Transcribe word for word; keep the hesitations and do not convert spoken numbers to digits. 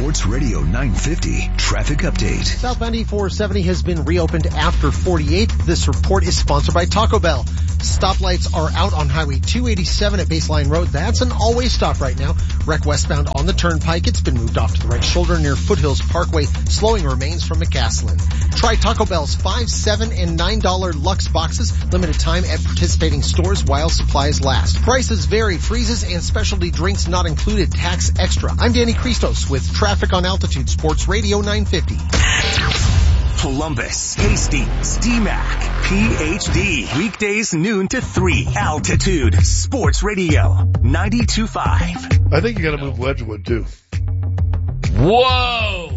Sports Radio nine fifty traffic update. Southbound E four seventy has been reopened after forty-eight. This report is sponsored by Taco Bell. Stoplights are out on Highway two eighty-seven at Baseline Road. That's an all-way stop right now. Wreck westbound on the Turnpike. It's been moved off to the right shoulder near Foothills Parkway. Slowing remains from McCaslin. Try Taco Bell's five, seven, and nine dollar Lux boxes. Limited time at participating stores while supplies last. Prices vary. Freezes and specialty drinks not included. Tax extra. I'm Danny Christos with traffic on Altitude Sports Radio nine fifty. Columbus, Hastings, D MAC, P H D. Weekdays noon to three. Altitude Sports Radio ninety-two point five. I think you got to move Wedgwood too. Whoa!